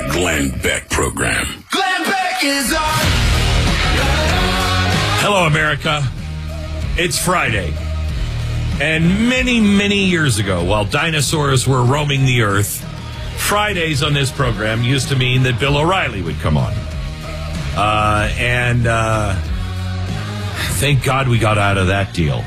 Glenn Beck Program. Glenn Beck is on. Hello, America. It's Friday. And many, many years ago, while dinosaurs were roaming the earth, Fridays on this program used to mean that Bill O'Reilly would come on. Thank God we got out of that deal.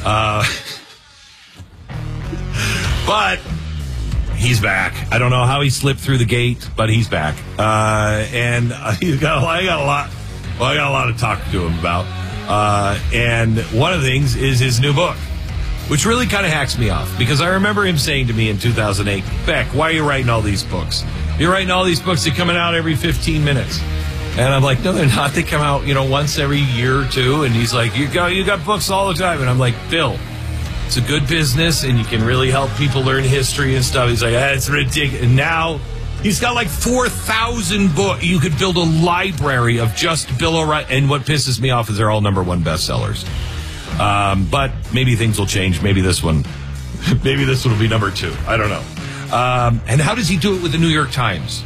But he's back. I don't know how he slipped through the gate, but he's back. And I got a lot to talk to him about. And one of the things is his new book, which really kind of hacks me off, because I remember him saying to me in 2008, Beck, why are you writing all these books? You're writing all these books that coming out every 15 minutes. And I'm like, no, they're not. They come out, once every year or two. And he's like, you got books all the time. And I'm like, Bill, it's a good business and you can really help people learn history and stuff. He's like, it's ridiculous. And now he's got like 4,000 books. You could build a library of just Bill O'Reilly. And what pisses me off is they're all #1 bestsellers. But maybe things will change. Maybe this one will be #2. I don't know. And how does he do it with the New York Times?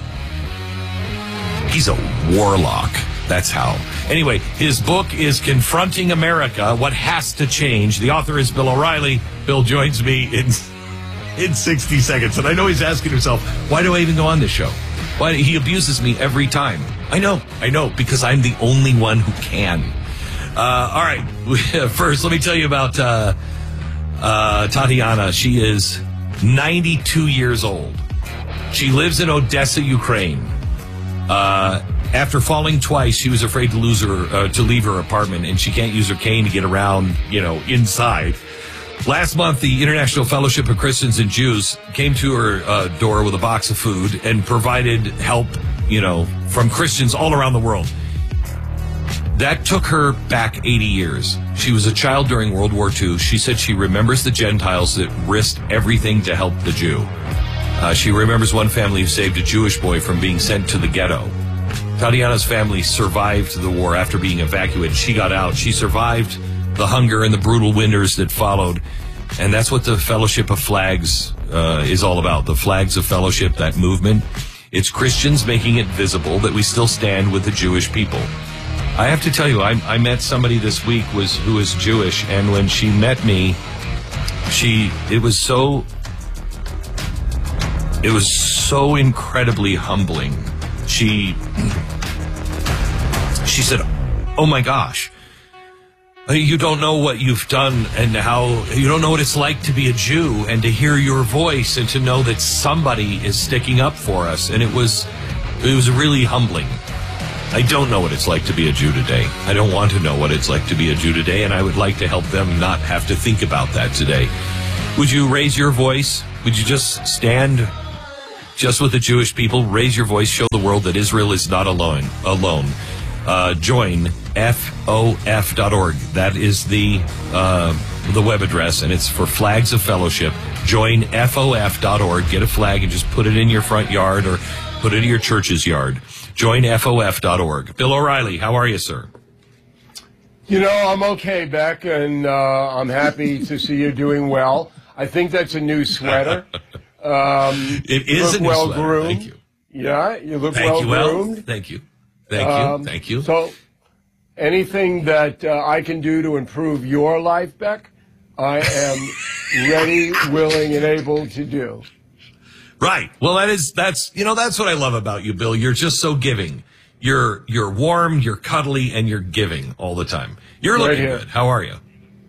He's a warlock. That's how. Anyway, his book is Confronting America, What Has to Change. The author is Bill O'Reilly. Bill joins me in 60 seconds. And I know he's asking himself, why do I even go on this show? Why? He abuses me every time. I know, because I'm the only one who can. All right. First, let me tell you about Tatiana. She is 92 years old. She lives in Odessa, Ukraine. After falling twice, she was afraid to leave her apartment, and she can't use her cane to get around, inside. Last month, the International Fellowship of Christians and Jews came to her door with a box of food and provided help, from Christians all around the world. That took her back 80 years. She was a child during World War II. She said she remembers the Gentiles that risked everything to help the Jew. She remembers one family who saved a Jewish boy from being sent to the ghetto. Tatiana's family survived the war after being evacuated. She got out. She survived the hunger and the brutal winters that followed. And that's what the Fellowship of Flags is all about. The Flags of Fellowship, that movement. It's Christians making it visible that we still stand with the Jewish people. I have to tell you, I met somebody this week who is Jewish, and when she met me, it was so incredibly humbling. She said, oh my gosh, you don't know what you've done and how you don't know what it's like to be a Jew and to hear your voice and to know that somebody is sticking up for us. And it was really humbling. I don't know what it's like to be a Jew today. I don't want to know what it's like to be a Jew today, and I would like to help them not have to think about that today. Would you raise your voice? Would you just stand just with the Jewish people? Raise your voice. Show the world that Israel is not alone. Join FOF.org. That is the web address, and it's for Flags of Fellowship. Join FOF.org. Get a flag and just put it in your front yard or put it in your church's yard. Join FOF.org. Bill O'Reilly, how are you, sir? I'm okay, Beck, and I'm happy to see you doing well. I think that's a new sweater. It is a new sweater. Groomed. Thank you. Yeah, you look well-groomed. Thank you. So anything that I can do to improve your life, Beck, I am ready, willing, and able to do. Right. Well, that's what I love about you, Bill. You're just so giving. You're warm, you're cuddly, and you're giving all the time. You're looking good. How are you?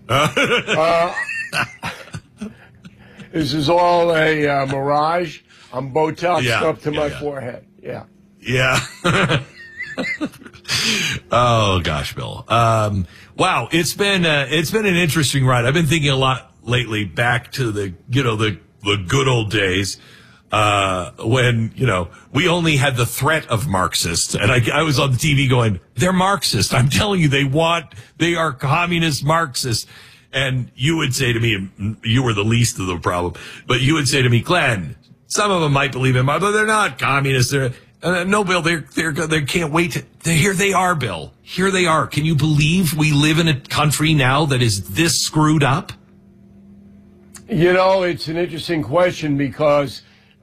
This is all a mirage. I'm Botoxed up to my forehead. Yeah. Yeah. Oh gosh, Bill. Wow. It's been an interesting ride. I've been thinking a lot lately back to the good old days. When, we only had the threat of Marxists. And I was on the TV going, they're Marxist. I'm telling you, they are communist Marxists. And you would say to me, you were the least of the problem, but you would say to me, Glenn, some of them might believe in, but they're not communists. No, Bill, they can't wait. Here they are, Bill. Here they are. Can you believe we live in a country now that is this screwed up? It's an interesting question because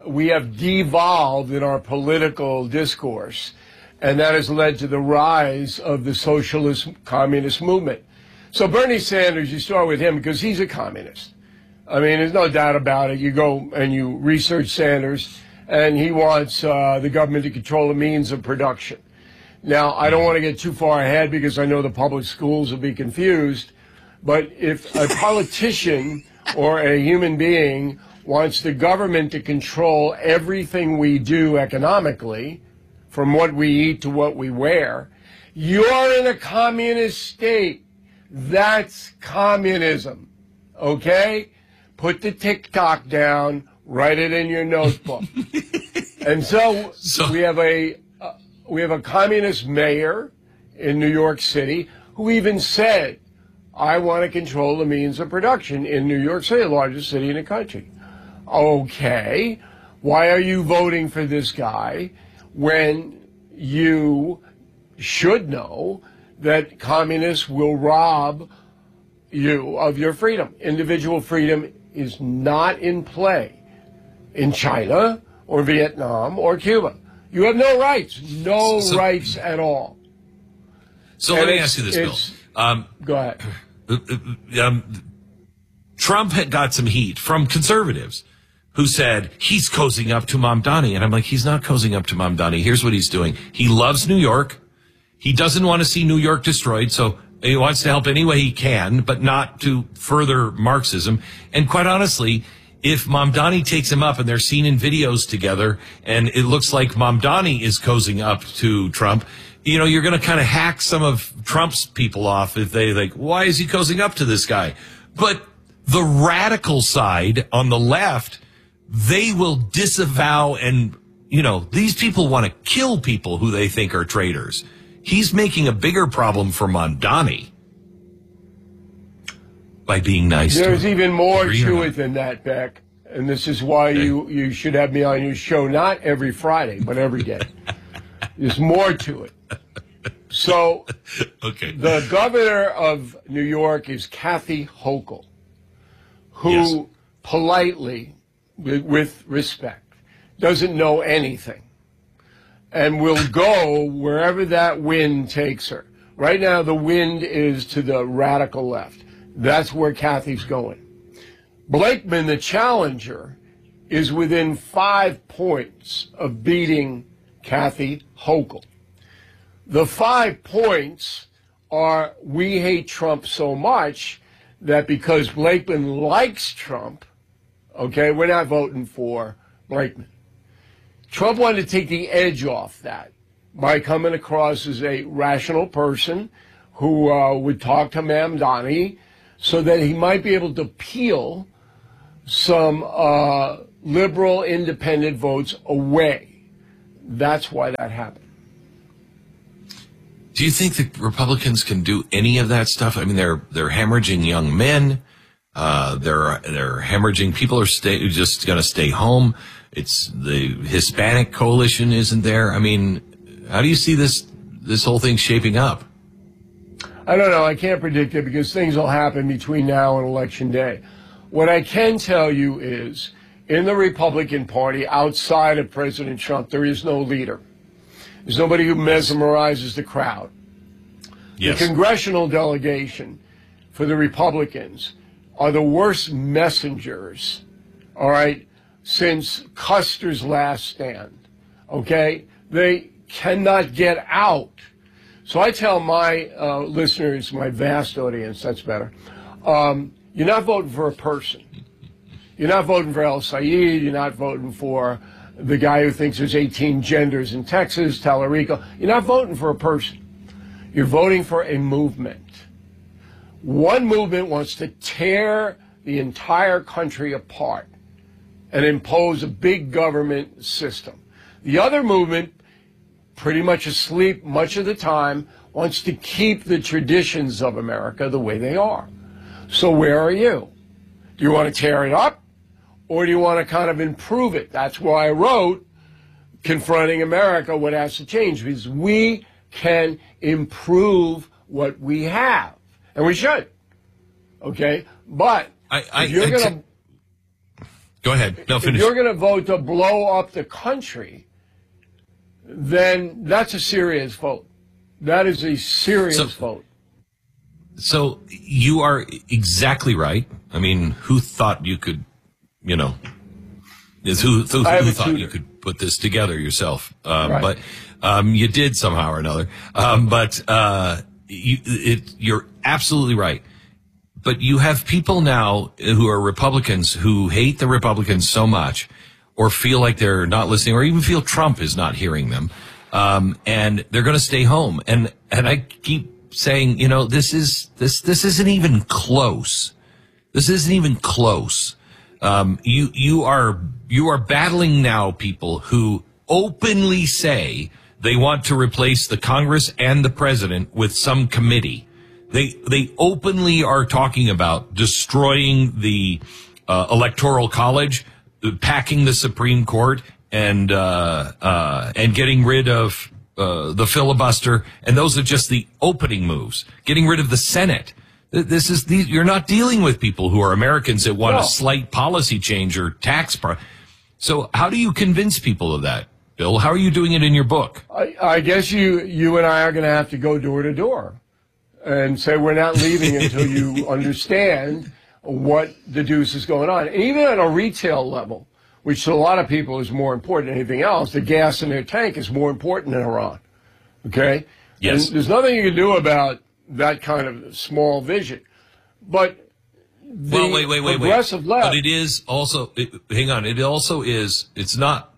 we have devolved in our political discourse, and that has led to the rise of the socialist communist movement. So Bernie Sanders, you start with him because he's a communist. I mean, there's no doubt about it. You go and you research Sanders, and he wants the government to control the means of production. Now, I don't want to get too far ahead because I know the public schools will be confused, but if a politician or a human being wants the government to control everything we do economically, from what we eat to what we wear, you're in a communist state. That's communism, okay? Put the TikTok down, write it in your notebook. And so we have a communist mayor in New York City who even said, I want to control the means of production in New York City, the largest city in the country. Okay, why are you voting for this guy when you should know that communists will rob you of your freedom? Individual freedom is not in play in China or Vietnam or Cuba. You have no rights, no rights at all. So let me ask you this, Bill. Go ahead. Trump had got some heat from conservatives who said he's cozying up to Mamdani. And I'm like, he's not cozying up to Mamdani. Here's what he's doing. He loves New York. He doesn't want to see New York destroyed. So he wants to help any way he can, but not to further Marxism. And quite honestly, if Mamdani takes him up and they're seen in videos together and it looks like Mamdani is cozying up to Trump, you know, you're going to kind of hack some of Trump's people off if they like, why is he cozying up to this guy? But the radical side on the left, they will disavow and, you know, these people want to kill people who they think are traitors. He's making a bigger problem for Mamdani by being nice to him. There's even more to it than that, Beck. And this is why you should have me on your show, not every Friday, but every day. There's more to it. So the governor of New York is Kathy Hochul, who politely, with respect, doesn't know anything and will go wherever that wind takes her. Right now, the wind is to the radical left. That's where Kathy's going. Blakeman, the challenger, is within 5 points of beating Kathy Hochul. The 5 points are we hate Trump so much that because Blakeman likes Trump, okay, we're not voting for Blakeman. Trump wanted to take the edge off that by coming across as a rational person who would talk to Mamdani so that he might be able to peel some liberal independent votes away. That's why that happened. Do you think the Republicans can do any of that stuff? I mean, they're hemorrhaging young men. They're hemorrhaging people are just going to stay home. It's the Hispanic coalition isn't there. I mean, how do you see this whole thing shaping up? I don't know. I can't predict it because things will happen between now and Election Day. What I can tell you is in the Republican Party, outside of President Trump, there is no leader. There's nobody who mesmerizes the crowd. Yes. The congressional delegation for the Republicans are the worst messengers, all right, since Custer's last stand, okay? They cannot get out. So I tell my listeners, my vast audience, that's better, you're not voting for a person. You're not voting for El Sayed. You're not voting for the guy who thinks there's 18 genders in Texas, Tallarico. You're not voting for a person. You're voting for a movement. One movement wants to tear the entire country apart and impose a big government system. The other movement, pretty much asleep much of the time, wants to keep the traditions of America the way they are. So where are you? Do you want to tear it up? Or do you want to kind of improve it? That's why I wrote Confronting America, What Has to Change, because we can improve what we have. And we should. Okay? But if you're going to... Go ahead. No, If finish. you're going to vote to blow up the country, then that's a serious vote. That is a serious vote. So you are exactly right. I mean, who thought you could, who thought you could put this together yourself? Right. But you did somehow or another. You're absolutely right. But you have people now who are Republicans who hate the Republicans so much, or feel like they're not listening, or even feel Trump is not hearing them, and they're going to stay home. And I keep saying, this isn't even close. This isn't even close. You are battling now people who openly say they want to replace the Congress and the president with some committee. They openly are talking about destroying the Electoral College, packing the Supreme Court, and getting rid of the filibuster. And those are just the opening moves. Getting rid of the Senate. You're not dealing with people who are Americans that want a slight policy change or tax. So how do you convince people of that, Bill? How are you doing it in your book? I guess you and I are going to have to go door to door and say we're not leaving until you understand what the deuce is going on. And even at a retail level, which to a lot of people is more important than anything else, the gas in their tank is more important than Iran. Okay? Yes. And there's nothing you can do about that kind of small vision. But the progressive left... But it is also... hang on. It also is... It's not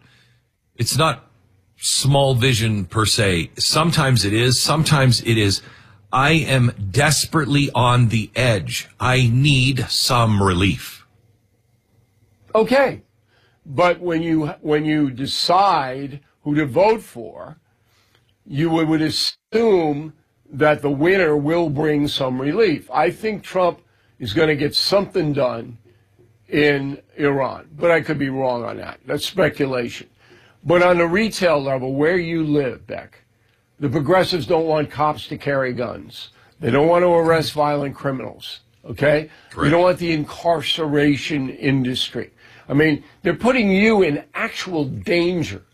small vision per se. Sometimes it is. Sometimes it is... I am desperately on the edge. I need some relief. Okay. But when you decide who to vote for, you would assume that the winner will bring some relief. I think Trump is going to get something done in Iran, but I could be wrong on that. That's speculation. But on the retail level, where you live, Beck, the progressives don't want cops to carry guns. They don't want to arrest violent criminals, okay? Correct. You don't want the incarceration industry. I mean, they're putting you in actual danger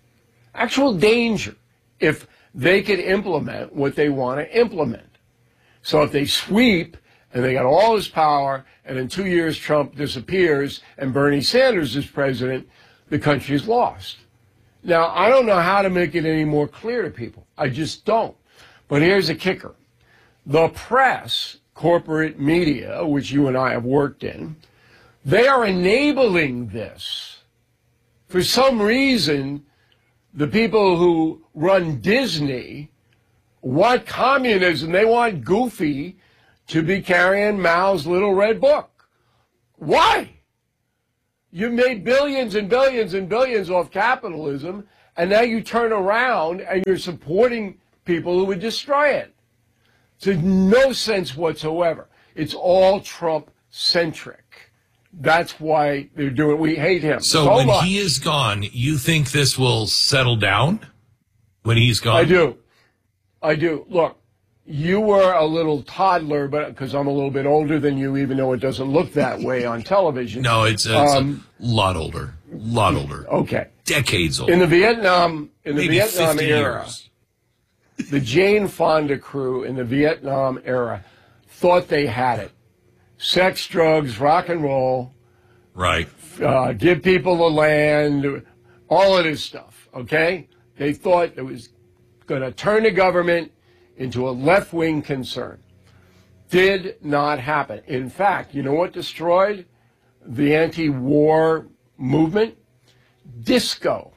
if they could implement what they want to implement. So if they sweep and they got all this power and in 2 years Trump disappears and Bernie Sanders is president, the country is lost. Now, I don't know how to make it any more clear to people. I just don't. But here's the kicker. The press, corporate media, which you and I have worked in, they are enabling this. For some reason, the people who run Disney want communism. They want Goofy to be carrying Mao's little red book. Why? You made billions and billions and billions off capitalism, and now you turn around and you're supporting people who would destroy it. So no sense whatsoever. It's all Trump-centric. That's why they're doing it. We hate him so when much. He is gone, you think this will settle down when he's gone? I do. Look, you were a little toddler, but because I'm a little bit older than you, even though it doesn't look that way on television. No, it's a lot older. Okay. Decades older. In the Vietnam Maybe 50 era, years. the Jane Fonda crew in the Vietnam era thought they had it. Sex, drugs, rock and roll. Right. Give people the land, all of this stuff, okay? They thought it was going to turn the government into a left-wing concern. Did not happen. In fact, you know what destroyed the anti-war movement? Disco.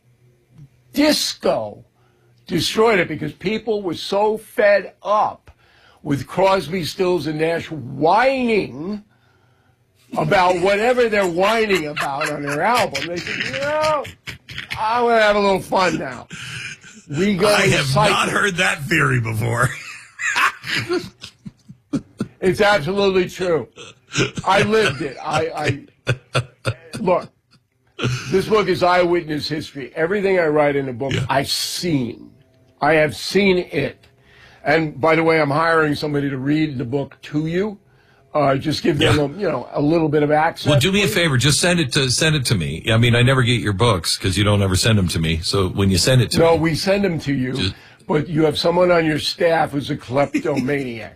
Disco destroyed it because people were so fed up with Crosby, Stills, and Nash whining about whatever they're whining about on their album. They said, I want to have a little fun now. I have not heard that theory before. It's absolutely true. I lived it. Look, this book is eyewitness history. Everything I write in the book, I've seen. I have seen it. And by the way, I'm hiring somebody to read the book to you. Just give them, a little bit of access. Well, do me a favor. Just send it to me. I mean, I never get your books because you don't ever send them to me. So when you send it to me. No, we send them to you, but you have someone on your staff who's a kleptomaniac.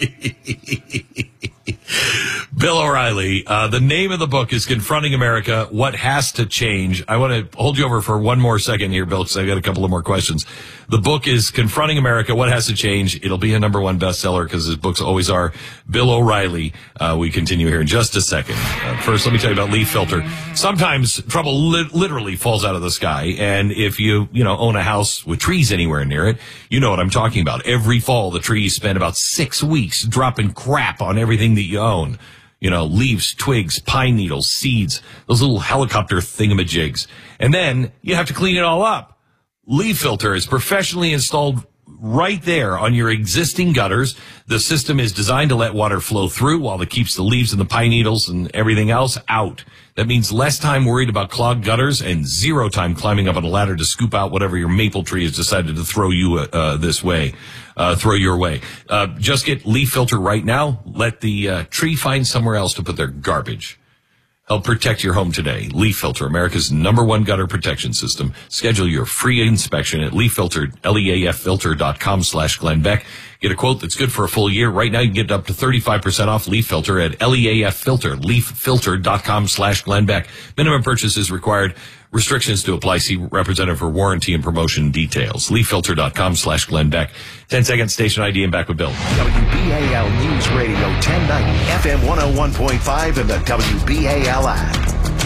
Bill O'Reilly, the name of the book is Confronting America, What Has to Change. I want to hold you over for one more second here, Bill, because I got a couple of more questions. The book is Confronting America, What Has to Change. It'll be a #1 bestseller because his books always are. Bill O'Reilly. We continue here in just a second. First, let me tell you about Leaf Filter. Sometimes trouble literally falls out of the sky, and if you own a house with trees anywhere near it, you know what I'm talking about. Every fall, the trees spend about 6 weeks dropping crap on everything that you own. Leaves, twigs, pine needles, seeds, those little helicopter thingamajigs. And then you have to clean it all up. Leaf Filter is professionally installed right there on your existing gutters. The system is designed to let water flow through while it keeps the leaves and the pine needles and everything else out. That means less time worried about clogged gutters and 0 time climbing up on a ladder to scoop out whatever your maple tree has decided to throw you throw your way. Just get Leaf Filter right now. Let the tree find somewhere else to put their garbage. Help protect your home today. Leaf Filter, America's #1 gutter protection system. Schedule your free inspection at leaffilter, leaffilter.com/Glenn Beck. Get a quote that's good for a full year. Right now, you can get up to 35% off Leaf Filter at leaffilter.com/Glenn Beck. Minimum purchase is required. Restrictions to apply. See representative for warranty and promotion details. leaffilter.com/Glenn Beck. 10-second station ID and back with Bill. WBAL News Radio 1090, FM 101.5, and the WBAL app.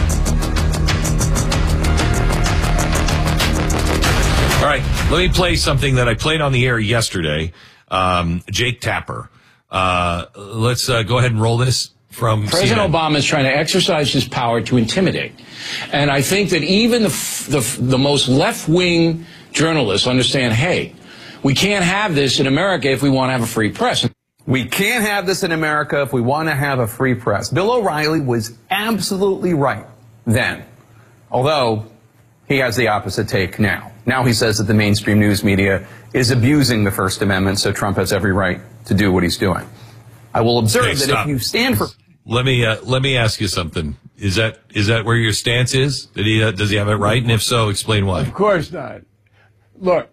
All right, let me play something that I played on the air yesterday. Jake Tapper. Let's go ahead and roll this from President CNN. Obama is trying to exercise his power to intimidate. And I think that even the most left-wing journalists understand, hey, we can't have this in America if we want to have a free press. We can't have this in America if we want to have a free press. Bill O'Reilly was absolutely right then, although he has the opposite take now. Now he says that the mainstream news media is abusing the First Amendment, so Trump has every right to do what he's doing. I will observe that if you stand for... Let me ask you something. Is that where your stance is? Does he have it right? And if so, explain why. Of course not. Look,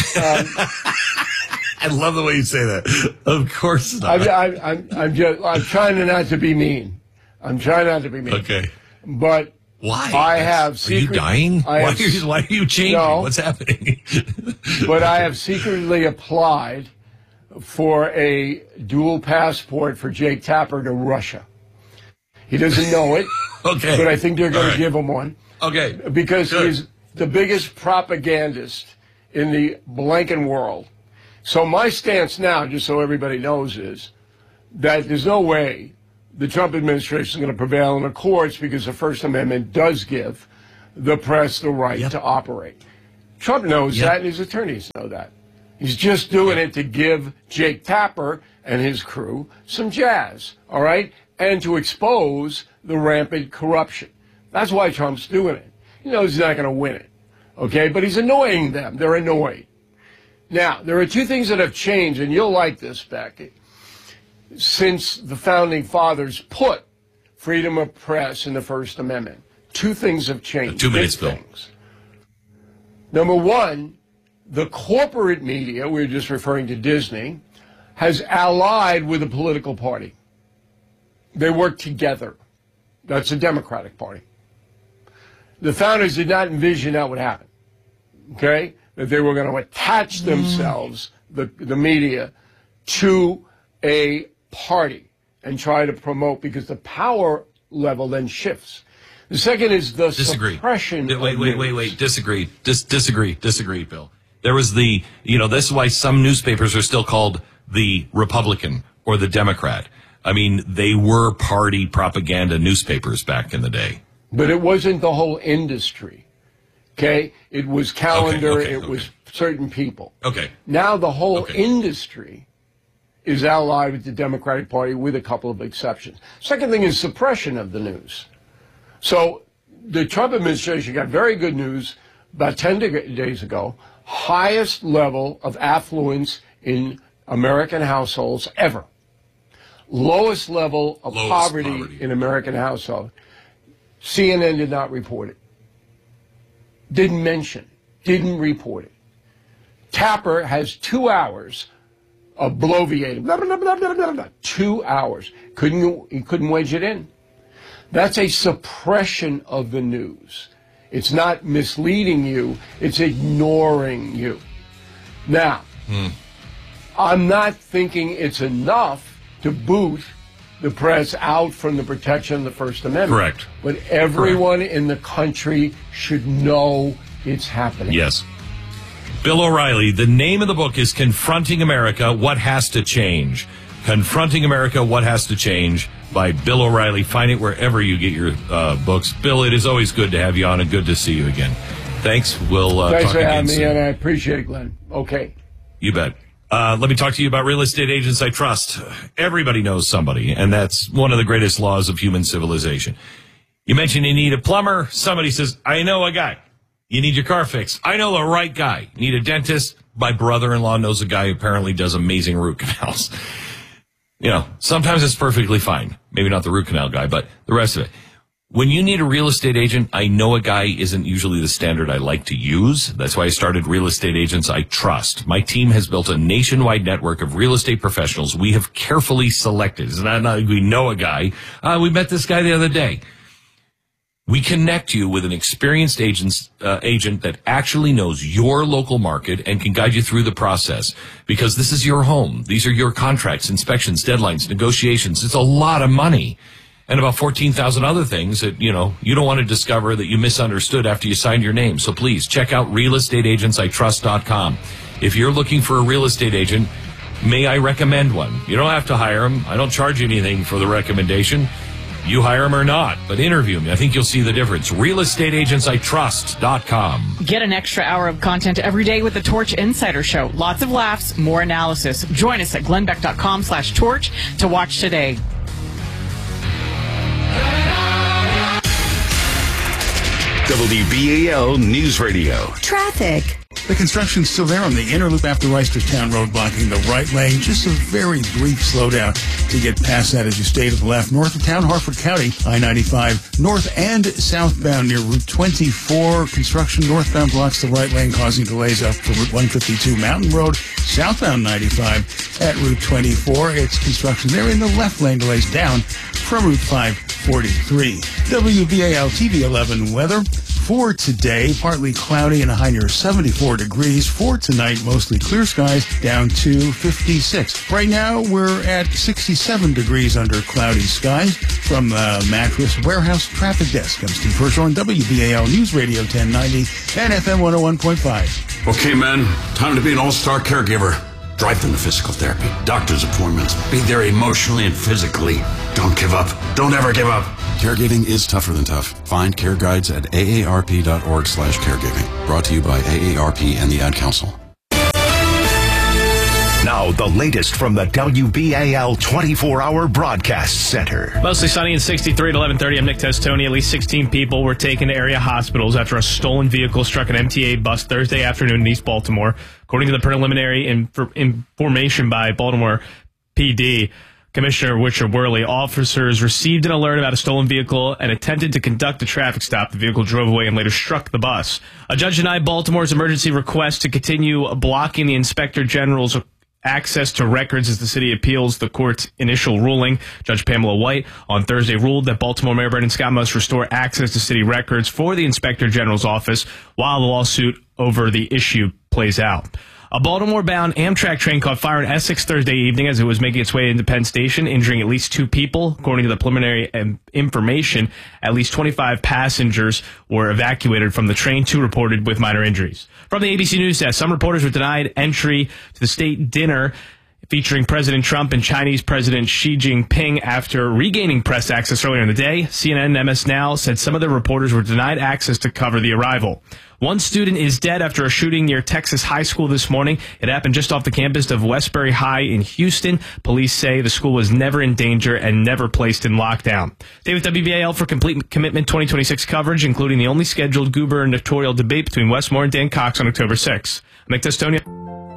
I love the way you say that. Of course not. I'm trying not to be mean. I'm trying not to be mean. Okay. But why? Are you dying? Why are you changing? No, what's happening? But I have secretly applied for a dual passport for Jake Tapper to Russia. He doesn't know it. Okay. But I think they're going to give him one. Okay. Because he's the biggest propagandist in the blanking world. So my stance now, just so everybody knows, is that there's no way the Trump administration is going to prevail in the courts because the First Amendment does give the press the right to operate. Trump knows that, and his attorneys know that. He's just doing it to give Jake Tapper and his crew some jazz, all right? And to expose the rampant corruption. That's why Trump's doing it. He knows he's not going to win it, okay? But he's annoying them. They're annoyed. Now, there are two things that have changed, and you'll like this, Becky, since the Founding Fathers put freedom of press in the First Amendment. Two things have changed. 2 minutes, Bill. Number one, the corporate media, we were just referring to Disney, has allied with the political party. They work together. That's the Democratic Party. The founders did not envision that would happen, okay? That they were going to attach themselves, the media, to a party and try to promote, because the power level then shifts. The second is the suppression. Wait. Disagree, Bill. There was this is why some newspapers are still called the Republican or the Democrat. I mean, they were party propaganda newspapers back in the day. But it wasn't the whole industry, okay? It was calendar, it was certain people. Okay. Now the whole industry is allied with the Democratic Party with a couple of exceptions. Second thing is suppression of the news. So the Trump administration got very good news about 10 days ago, highest level of affluence in American households ever. lowest level of Lowest poverty in American household. CNN did not report it. Didn't mention. Didn't report it. Tapper has 2 hours of bloviating. Blah, blah, blah, blah, blah, blah. 2 hours. He couldn't wedge it in. That's a suppression of the news. It's not misleading you. It's ignoring you. Now, I'm not thinking it's enough to boot the press out from the protection of the First Amendment. Correct. But everyone in the country should know it's happening. Yes. Bill O'Reilly, the name of the book is Confronting America, What Has to Change. Confronting America, What Has to Change by Bill O'Reilly. Find it wherever you get your books. Bill, it is always good to have you on and good to see you again. Thanks. We'll Thanks talk for again having me, soon. and I appreciate it, Glenn. Okay. You bet. Let me talk to you about Real Estate Agents I Trust. Everybody knows somebody, and that's one of the greatest laws of human civilization. You mention you need a plumber. Somebody says, I know a guy. You need your car fixed. I know the right guy. Need a dentist. My brother-in-law knows a guy who apparently does amazing root canals. You know, sometimes it's perfectly fine. Maybe not the root canal guy, but the rest of it. When you need a real estate agent, I know a guy isn't usually the standard I like to use. That's why I started Real Estate Agents I Trust. My team has built a nationwide network of real estate professionals we have carefully selected. It's not like we know a guy. We met this guy the other day. We connect you with an experienced agent that actually knows your local market and can guide you through the process, because this is your home. These are your contracts, inspections, deadlines, negotiations. It's a lot of money. And about 14,000 other things that, you know, you don't want to discover that you misunderstood after you signed your name. So please check out realestateagentsitrust.com. If you're looking for a real estate agent, may I recommend one? You don't have to hire them. I don't charge you anything for the recommendation. You hire them or not, but interview me. I think you'll see the difference. realestateagentsitrust.com. Get an extra hour of content every day with the Torch Insider Show. Lots of laughs, more analysis. Join us at glennbeck.com/torch to watch today. WBAL News Radio. Traffic. The construction's still there on the inner loop after Reisterstown Road, blocking the right lane. Just a very brief slowdown to get past that as you stay to the left. North of town, Harford County, I-95, north and southbound near Route 24. Construction northbound blocks the right lane, causing delays up for Route 152 Mountain Road. Southbound 95 at Route 24. It's construction there in the left lane, delays down from Route 543. WBAL TV 11 weather. For today, partly cloudy and a high near 74 degrees. For tonight, mostly clear skies, down to 56. Right now, we're at 67 degrees under cloudy skies. From the Mattress Warehouse Traffic Desk, I'm Steve Hirsch on WBAL News Radio 1090 and FM 101.5. Okay, men, time to be an all-star caregiver. Drive them to physical therapy, doctor's appointments, be there emotionally and physically. Don't give up. Don't ever give up. Caregiving is tougher than tough. Find care guides at aarp.org/caregiving. Brought to you by AARP and the Ad Council. Now, the latest from the WBAL 24-hour broadcast center. Mostly sunny and 63 at 11:30. I'm Nick Testoni. At least 16 people were taken to area hospitals after a stolen vehicle struck an MTA bus Thursday afternoon in East Baltimore. According to the preliminary information by Baltimore PD, Commissioner Richard Worley, officers received an alert about a stolen vehicle and attempted to conduct a traffic stop. The vehicle drove away and later struck the bus. A judge denied Baltimore's emergency request to continue blocking the Inspector General's access to records as the city appeals the court's initial ruling. Judge Pamela White on Thursday ruled that Baltimore Mayor Brandon Scott must restore access to city records for the Inspector General's office while the lawsuit over the issue plays out. A Baltimore-bound Amtrak train caught fire in Essex Thursday evening as it was making its way into Penn Station, injuring at least 2 people. According to the preliminary information, at least 25 passengers were evacuated from the train, 2 reported with minor injuries. From the ABC News Desk, some reporters were denied entry to the state dinner featuring President Trump and Chinese President Xi Jinping after regaining press access earlier in the day. CNN and MS Now said some of the reporters were denied access to cover the arrival. One student is dead after a shooting near Texas High School this morning. It happened just off the campus of Westbury High in Houston. Police say the school was never in danger and never placed in lockdown. Stay with WBAL for complete Commitment 2026 coverage, including the only scheduled gubernatorial debate between Wes Moore and Dan Cox on October 6th. I'm Nick Testonia.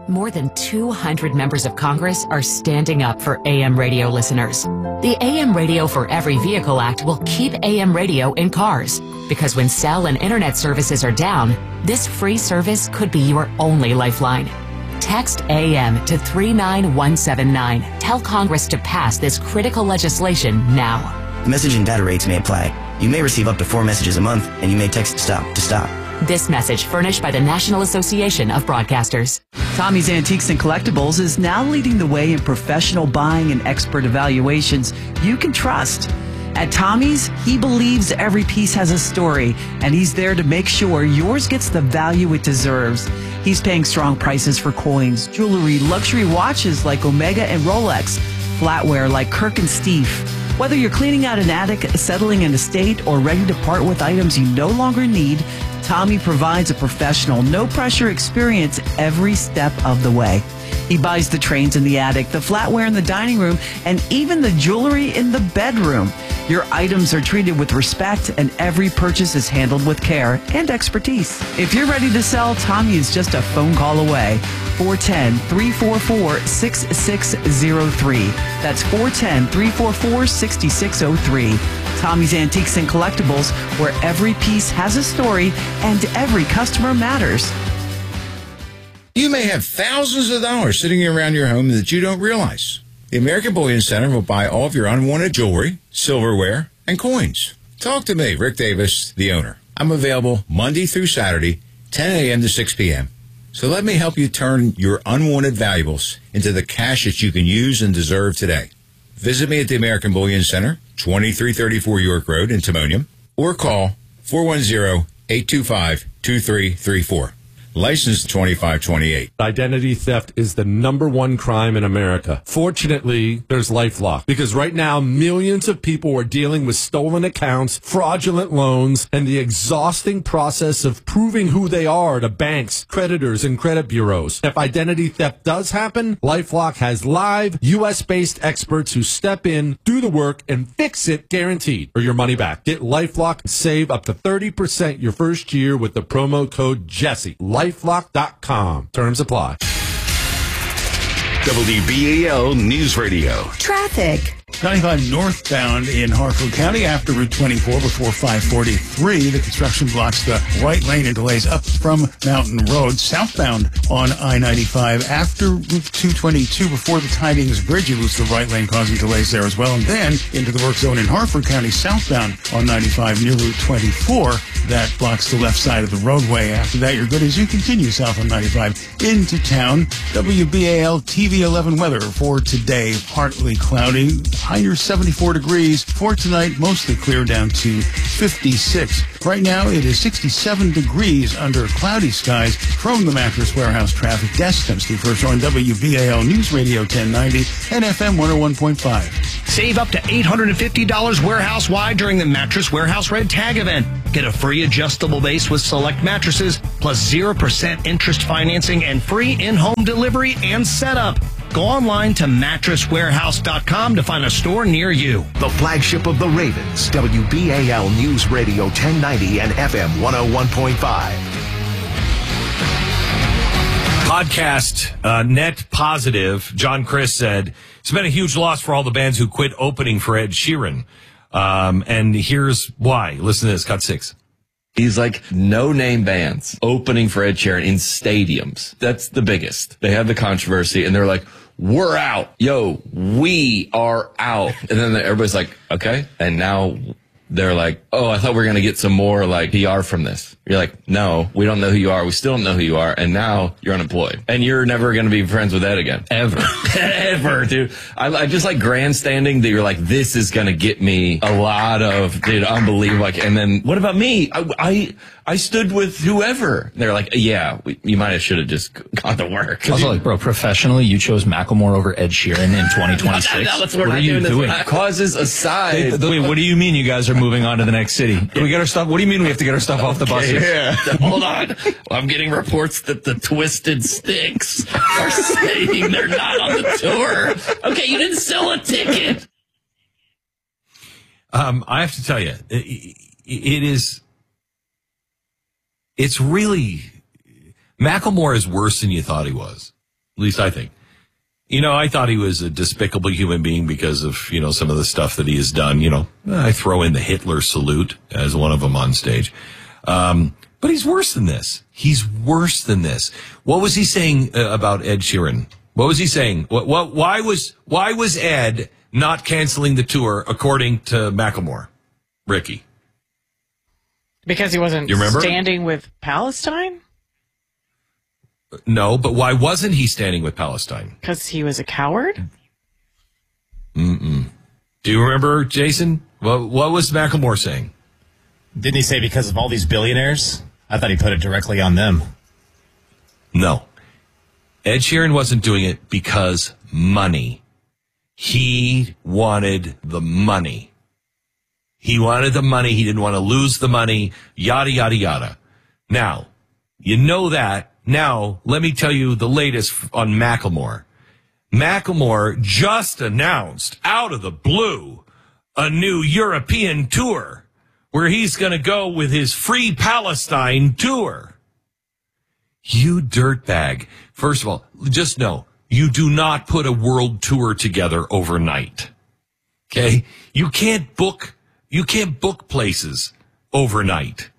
More than 200 members of Congress are standing up for AM radio listeners. The AM Radio for Every Vehicle Act will keep AM radio in cars, because when cell and internet services are down, this free service could be your only lifeline. Text AM to 39179. Tell Congress to pass this critical legislation now. Message and data rates may apply. You may receive up to 4 messages a month, and you may text STOP to stop. This message furnished by the National Association of Broadcasters. Tommy's Antiques and Collectibles is now leading the way in professional buying and expert evaluations you can trust. At Tommy's, he believes every piece has a story, and he's there to make sure yours gets the value it deserves. He's paying strong prices for coins, jewelry, luxury watches like Omega and Rolex, flatware like Kirk and Steve. Whether you're cleaning out an attic, settling an estate, or ready to part with items you no longer need, Tommy provides a professional, no-pressure experience every step of the way. He buys the trains in the attic, the flatware in the dining room, and even the jewelry in the bedroom. Your items are treated with respect, and every purchase is handled with care and expertise. If you're ready to sell, Tommy is just a phone call away. 410-344-6603. That's 410-344-6603. Tommy's Antiques and Collectibles, where every piece has a story and every customer matters. You may have thousands of dollars sitting around your home that you don't realize. The American Bullion Center will buy all of your unwanted jewelry, silverware, and coins. Talk to me, Rick Davis, the owner. I'm available Monday through Saturday, 10 a.m. to 6 p.m. So let me help you turn your unwanted valuables into the cash that you can use and deserve today. Visit me at the American Bullion Center, 2334 York Road in Timonium, or call 410-825-2334. License 2528. Identity theft is the #1 crime in America. Fortunately, there's LifeLock, because right now millions of people are dealing with stolen accounts, fraudulent loans, and the exhausting process of proving who they are to banks, creditors, and credit bureaus. If identity theft does happen, LifeLock has live U.S.-based experts who step in, do the work, and fix it guaranteed, or your money back. Get LifeLock and save up to 30% your first year with the promo code Jesse. LifeLock.com. Terms apply. WBAL News Radio. Traffic. 95 northbound in Harford County after Route 24 before 543. The construction blocks the right lane and delays up from Mountain Road. Southbound on I-95 after Route 222 before the Tidings Bridge. You lose the right lane, causing delays there as well. And then into the work zone in Harford County southbound on 95 near Route 24. That blocks the left side of the roadway. After that, you're good as you continue south on 95 into town. WBAL TV 11 weather for today. Partly cloudy. High near 74 degrees. For tonight, mostly clear down to 56. Right now, it is 67 degrees under cloudy skies. From the Mattress Warehouse traffic desk, I'm Steve Hirsch on WBAL News Radio 1090 and FM 101.5. Save up to $850 warehouse-wide during the Mattress Warehouse Red Tag event. Get a free adjustable base with select mattresses, plus 0% interest financing and free in-home delivery and setup. Go online to mattresswarehouse.com to find a store near you. The flagship of the Ravens, WBAL News Radio 1090 and FM 101.5. Podcast net positive. John Chris said it's been a huge loss for all the bands who quit opening for Ed Sheeran. And here's why. Listen to this, cut 6. He's like no-name bands opening for Ed Sheeran in stadiums. That's the biggest. They had the controversy, and they're like, we're out. Yo, we are out. And then everybody's like, okay. And now they're like, oh, I thought we were going to get some more like PR from this. You're like, no, we don't know who you are. We still don't know who you are. And now you're unemployed. And you're never going to be friends with Ed again. Ever. Ever, dude. I just like grandstanding that you're like, this is going to get me a lot of, dude, unbelievable. Like, and then what about me? I stood with whoever. And they're like, yeah, you might have should have just gone to work. Also, like, bro, professionally, you chose Macklemore over Ed Sheeran in 2026. What are you doing? Causes aside. Wait, what do you mean you guys are moving on to the next city? Can we get our stuff? What do you mean we have to get our stuff off the buses? Yeah. Hold on. I'm getting reports that the Twisted Sticks are saying they're not on the tour. Okay, you didn't sell a ticket. I have to tell you, it's really, Macklemore is worse than you thought he was. least I think. I thought he was a despicable human being because of, some of the stuff that he has done. I throw in the Hitler salute as one of them on stage. But he's worse than this. He's worse than this. What was he saying about Ed Sheeran? What was he saying? Why was Ed not canceling the tour according to Macklemore? Ricky. Because he wasn't standing with Palestine? No, but why wasn't he standing with Palestine? Because he was a coward? Do you remember, Jason? What was Macklemore saying? Didn't he say because of all these billionaires? I thought he put it directly on them. No. Ed Sheeran wasn't doing it because money. He wanted the money. He wanted the money. He didn't want to lose the money. Yada, yada, yada. Now, you know that. Now, let me tell you the latest on Macklemore. Macklemore just announced out of the blue a new European tour where he's going to go with his Free Palestine tour. You dirtbag. First of all, just know, you do not put a world tour together overnight. Okay? You can't book places overnight.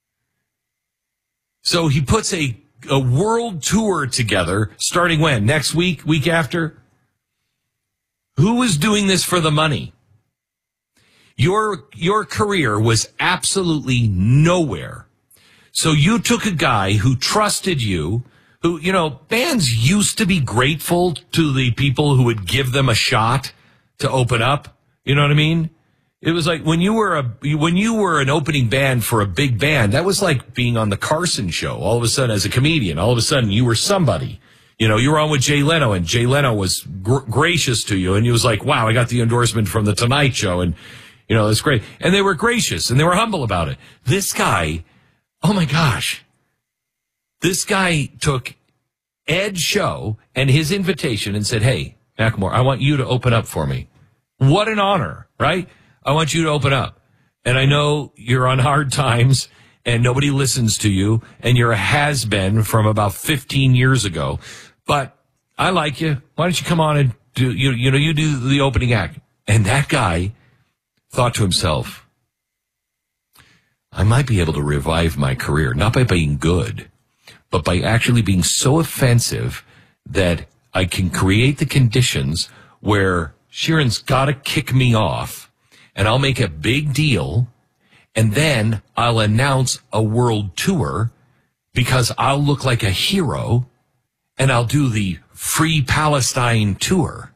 So he puts a world tour together starting when? Next week? Week after? Who is doing this for the money? Your career was absolutely nowhere. So you took a guy who trusted you, who, bands used to be grateful to the people who would give them a shot to open up. You know what I mean? It was like when you were an opening band for a big band, that was like being on the Carson show. All of a sudden, as a comedian, all of a sudden you were somebody. You were on with Jay Leno, and Jay Leno was gracious to you, and he was like, "Wow, I got the endorsement from the Tonight Show," and it's great. And they were gracious and they were humble about it. This guy, oh my gosh, this guy took Ed's show and his invitation and said, "Hey, Macklemore, I want you to open up for me." What an honor, right? I want you to open up. And I know you're on hard times and nobody listens to you and you're a has-been from about 15 years ago, but I like you. Why don't you come on and you do the opening act? And that guy thought to himself, I might be able to revive my career, not by being good, but by actually being so offensive that I can create the conditions where Sheeran's got to kick me off, and I'll make a big deal, and then I'll announce a world tour because I'll look like a hero, and I'll do the Free Palestine tour.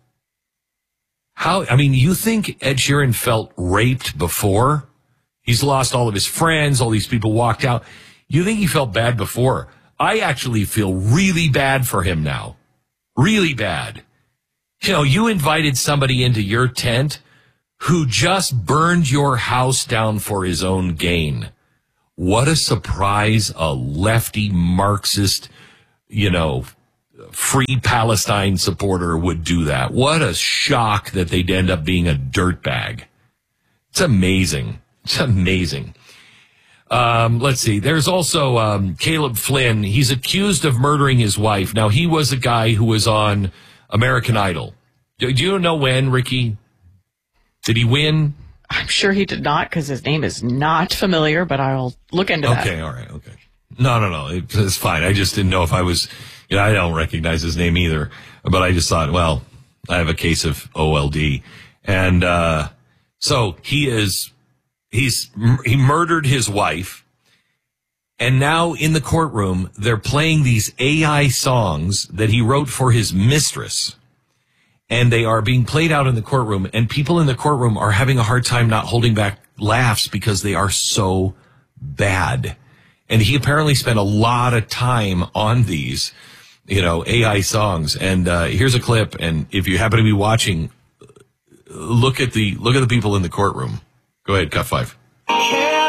You think Ed Sheeran felt raped before? He's lost all of his friends, all these people walked out. You think he felt bad before? I actually feel really bad for him now. Really bad. You invited somebody into your tent who just burned your house down for his own gain. What a surprise a lefty Marxist, Free Palestine supporter would do that. What a shock that they'd end up being a dirtbag. It's amazing. It's amazing. Let's see. There's also Caleb Flynn. He's accused of murdering his wife. Now, he was a guy who was on American Idol. Do you know when, Ricky? Did he win? I'm sure he did not, because his name is not familiar, but I'll look into that. Okay, all right, okay. No. It's fine. I just didn't know if I was... I don't recognize his name either, but I just thought, well, I have a case of OLD. And so he murdered his wife, and now in the courtroom, they're playing these AI songs that he wrote for his mistress. And they are being played out in the courtroom, and people in the courtroom are having a hard time not holding back laughs because they are so bad. And he apparently spent a lot of time on these, AI songs. And here's a clip, and if you happen to be watching, look at the people in the courtroom. Go ahead, cut 5.